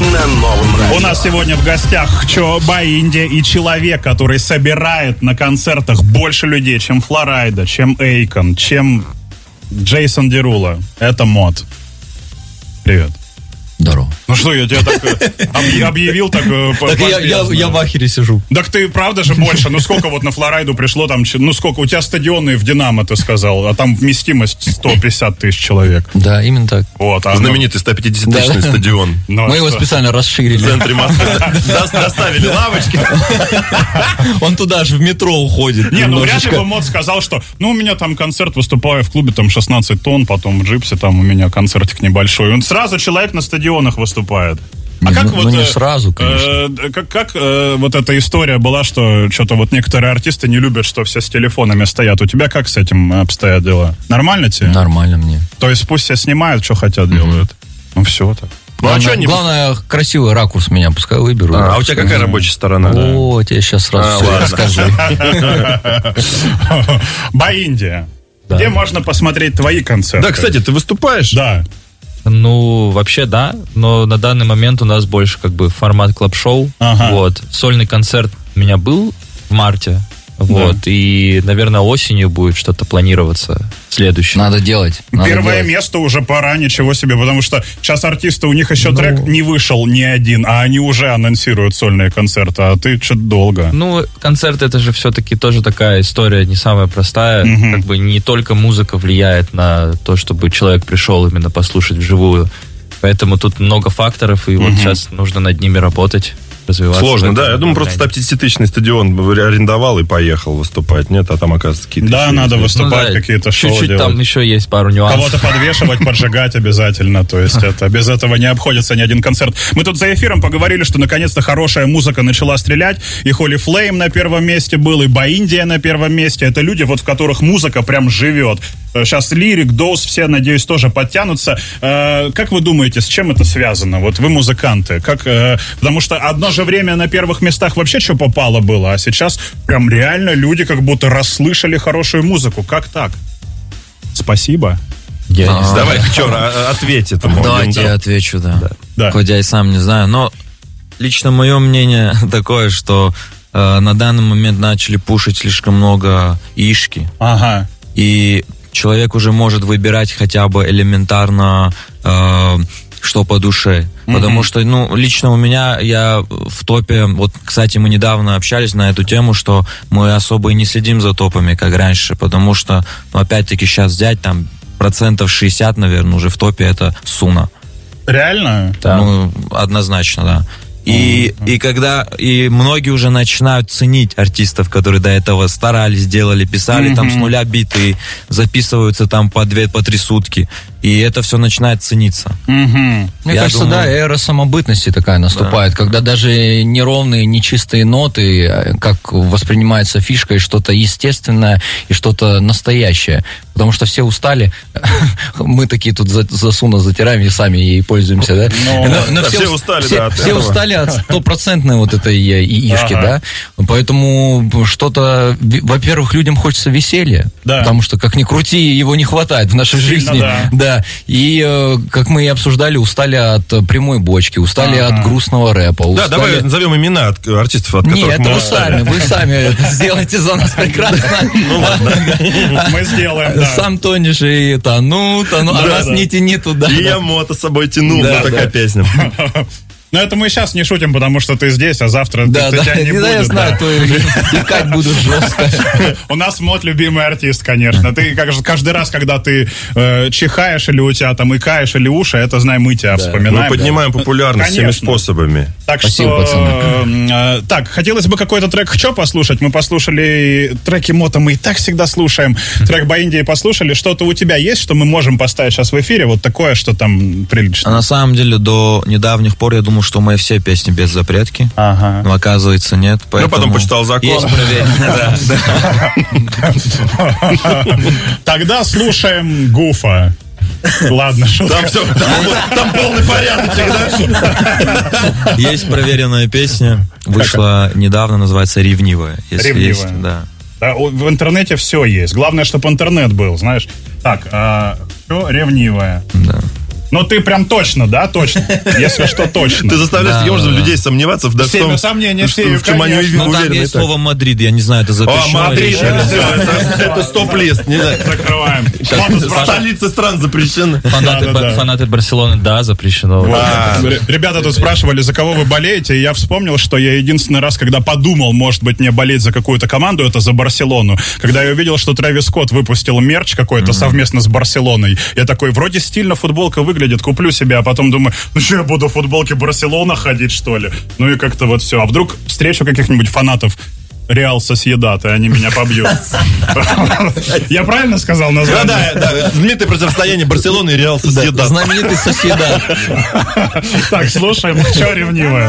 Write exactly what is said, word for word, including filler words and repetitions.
на Новом радио. У нас сегодня в гостях Хчо Баинди и человек, который собирает на концертах больше людей, чем Флорайда, чем Эйкон, чем Джейсон Дерула. Это Мот. Привет. Здорово. Ну что, я тебя так объ- объявил так... Так я, я, я в ахере сижу. Так ты правда же больше? Ну сколько вот на Флорайду пришло там... Ну сколько? У тебя стадионы в Динамо, ты сказал, а там вместимость сто пятьдесят тысяч человек. Да, именно так. Вот, а знаменитый сто пятидесятитысячный да. стадион. Ну, Мы его что? специально расширили. В центре Москвы. Доставили лавочки. Он туда же в метро уходит. Не, ну вряд ли немножечко. бы Мот сказал, что ну у меня там концерт, выступаю в клубе там шестнадцать тонн, потом в Джипсе там у меня концертик небольшой. Он сразу человек на стадионах выступает. А Не, как ну, вот... ну, не э, сразу, конечно. э, как как э, вот эта история была, что что-то вот некоторые артисты не любят, что все с телефонами стоят. У тебя как с этим обстоят дела? Нормально тебе? Нормально мне. То есть пусть все снимают, что хотят, делают. Ну все так. Ну, а Главное, что они... главное, красивый ракурс меня пускай выберут. А, а у тебя какая рабочая сторона? О, тебе сейчас сразу А, все ладно. расскажу. Баинди. Да. Где можно посмотреть твои концерты? Да, кстати, ты выступаешь? Да. Ну, вообще, да, но на данный момент у нас больше как бы формат клаб-шоу. Ага. Вот. Сольный концерт у меня был в марте. Вот. Да. И, наверное, осенью будет что-то планироваться следующее. Надо делать. надо Первое делать. место уже пора, ничего себе, потому что сейчас артисты, у них еще Ну. трек не вышел ни один, а они уже анонсируют сольные концерты, а ты что-то долго. Ну, концерт это же все-таки тоже такая история не самая простая. Мгм. Как бы не только музыка влияет на то, чтобы человек пришел именно послушать вживую. Поэтому тут много факторов, и вот Мгм. сейчас нужно над ними работать, развиваться. Сложно, в да. этом Я думаю, просто направлении. сто пятидесятитысячный стадион арендовал и поехал выступать. Нет, а там, оказывается, какие-то... Да, еще надо есть. выступать, Ну да, какие-то шоу чуть-чуть делать. там еще есть пару нюансов. Кого-то подвешивать, поджигать обязательно. То есть это без этого не обходится ни один концерт. Мы тут за эфиром поговорили, что наконец-то хорошая музыка начала стрелять. И Holy Flame на первом месте был, и Баиндия на первом месте. Это люди, вот в которых музыка прям живет. Сейчас Лирик, Доус, все, надеюсь, тоже подтянутся. Э, Как вы думаете, с чем это связано? Вот вы музыканты. Как, э, потому что одно же время на первых местах вообще что попало было, а сейчас прям реально люди как будто расслышали хорошую музыку. Как так? Спасибо. Я не А, знаю. Давай, Хчор, а- ответь этому. Давайте я отвечу, да. Да. Хоть я и сам не знаю, но лично мое мнение такое, что э, на данный момент начали пушить слишком много ишки, Ага. и человек уже может выбирать хотя бы элементарно, э, что по душе. Потому что, ну, лично у меня, я в топе, вот, кстати, мы недавно общались на эту тему, что мы особо и не следим за топами, как раньше, потому что, ну, опять-таки, сейчас взять, там, процентов шестьдесят, наверное, уже в топе это Суна. Реально? Да. Ну, однозначно, да. И, и когда и многие уже начинают ценить артистов, которые до этого старались, делали, писали там с нуля биты, записываются там по две, по три сутки, и это все начинает цениться. Мгм. Мне Я кажется, думаю- да, эра самобытности такая наступает, когда даже неровные, нечистые ноты, э, как воспринимается фишкой, что-то естественное и что-то настоящее. Потому что все устали, мы такие тут за, за Суна затираем и сами ей пользуемся, да? Ну, да, все устали, все, да, от все этого. устали от стопроцентной вот этой э, яишки, Ага. да? Поэтому что-то, ви- во-первых, людям хочется веселья, Да. потому что, как ни крути, его не хватает в нашей Сильно, жизни. да. Да, и, э, как мы и обсуждали, устали от э, прямой бочки, устали Ага. от грустного рэпа. Да, устали... давай назовем имена от артистов, от Нет, которых это мы вы устали. сами, вы сами это сделайте за нас прекрасно. Мы сделаем, да. Сам тонешь и тону, тону, а Да, нас да. не тяни туда. И я мото с собой тянул, Да, вот такая да. песня. Но это мы сейчас не шутим, потому что ты здесь, а завтра Да, ты- да, тебя не да, я будет. знаю, да. то икать буду жестко. У нас Мот любимый артист, конечно. Ты как же каждый раз, когда ты э, чихаешь или у тебя там икаешь или уши, это, знай, мы тебя вспоминаем. Мы поднимаем популярность всеми Конечно. способами. Так Спасибо, что, э, так, хотелось бы какой-то трек Хчо послушать. Мы послушали треки Мота, мы и так всегда слушаем. Трек Баиндии послушали. Что-то у тебя есть, что мы можем поставить сейчас в эфире? Вот такое, что там А прилично. на самом деле до недавних пор я думал, что мои все песни без запретки. Ага. Но оказывается нет. Ну, Поэтому потом почитал закон. Есть проверено, да. Тогда слушаем Гуфа. Ладно, шутка. Там все, там, там полный порядок всегда. Есть проверенная песня, вышла недавно, называется «Ревнивая». Если «Ревнивая». есть, да. Да, о- в интернете все есть. Главное, чтобы интернет был, знаешь. Так, а, все ревнивая. Да. Ну, ты прям точно, да, точно? Если что, точно. Ты заставляешь таким образом людей сомневаться в Сею сомнения, сею, в чем они конечно. Ну, там уверены. есть слово «Мадрид», я не знаю, это О, запрещено. Мадрид, или еще это нет. все, это стоп-лист. Не знаю. Закрываем. В столице стран запрещено. Фанаты, Да, да, да. фанаты Барселоны, да, запрещено. Вот. А. Р- Ребята тут спрашивали, за кого вы болеете, и я вспомнил, что я единственный раз, когда подумал, может быть, мне болеть за какую-то команду, это за Барселону. Когда я увидел, что Трэвис Скотт выпустил мерч какой-то совместно с Барселоной, я такой, вроде стильно футболка выглядит, куплю себе, а потом думаю, ну что, я буду в футболке Барселона ходить, что ли? Ну и как-то вот все. А вдруг встречу каких-нибудь фанатов Реал Сосьедад, и они меня побьют. Я правильно сказал Да, название? да, да. Знаменитое противостояние Барселоны и Реал Сосьедад. Знаменитый Сосьедад. Так, слушаем, что ревнивая.